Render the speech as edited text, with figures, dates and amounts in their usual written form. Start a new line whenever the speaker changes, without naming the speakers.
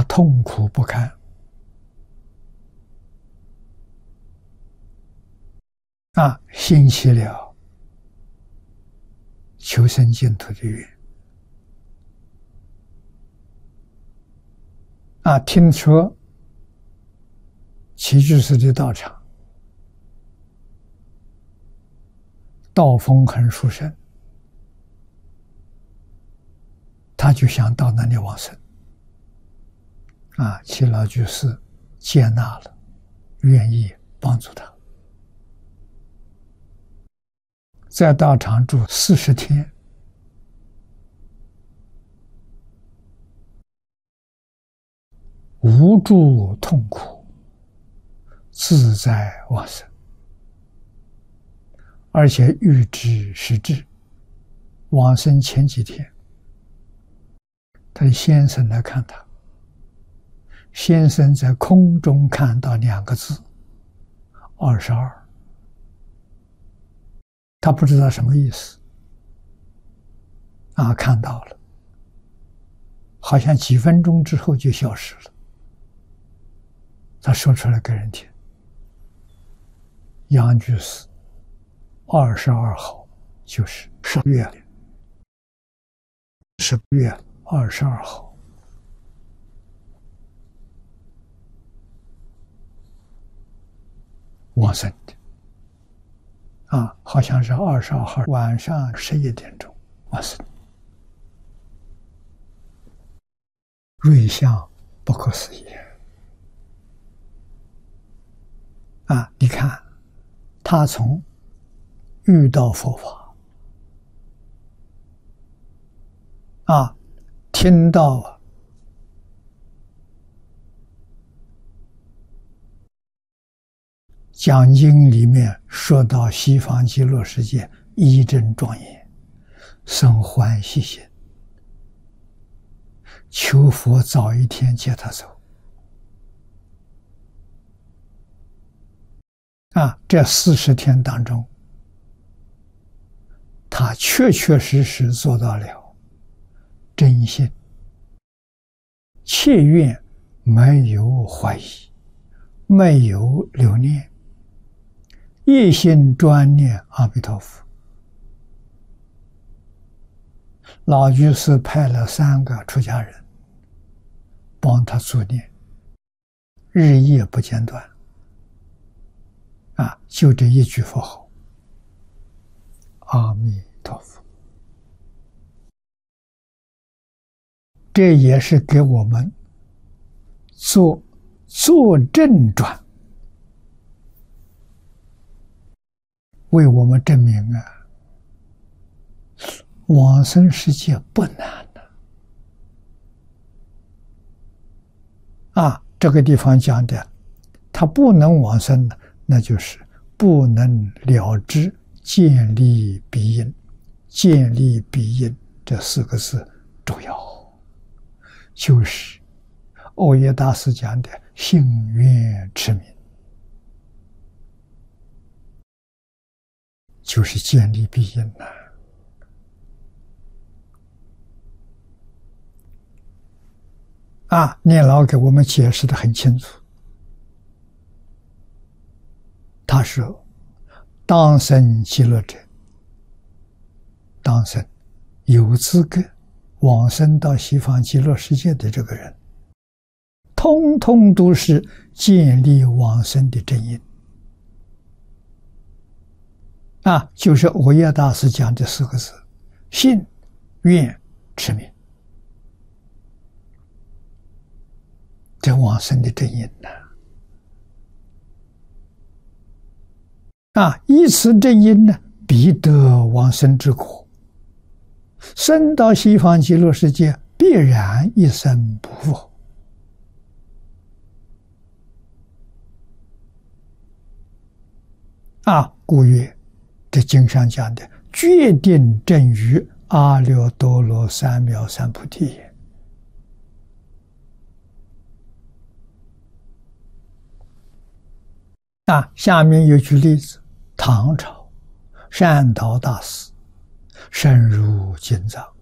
他痛苦不堪，兴起了求生净土的愿。听说齐居士的道场道风很殊胜，他就想到那里往生。齐老居士接纳了，愿意帮助他，在道场住40天，无诸痛苦，自在往生。而且预知时至，往生前几天，他的先生来看他，先生在空中看到2个字22，他不知道什么意思，看到了，好像几分钟之后就消失了。他说出来给人听，杨居士22号就是10月22号往生的，好像是22号晚上11点钟往生，瑞相不可思议。你看，他从遇到佛法，听到讲经里面说到西方极乐世界一真庄严，生欢喜心，求佛早一天接他走。这40天当中，他确确实实做到了真心切愿，没有怀疑，没有留念，一心专念阿弥陀佛。老居士派了3个出家人帮他助念，日夜不间断，就这一句佛号阿弥陀佛。这也是给我们做正转，为我们证明往生世界不难的。这个地方讲的，他不能往生的，那就是不能了知建立彼因。建立彼因这4个字重要，就是欧耶大师讲的信愿持名，就是建立彼因念老给我们解释得很清楚。他说，当生极乐者，当生有资格往生到西方极乐世界的这个人，通通都是建立往生的真因。就是欧耶大师讲的4个字：信、愿、持名。这往生的真因依此真因呢，必得往生之果。生到西方极乐世界，必然一生不复。故曰，这经上讲的决定正于阿耨多罗三藐三菩提也。下面有举例子，唐朝善导大师深入经藏，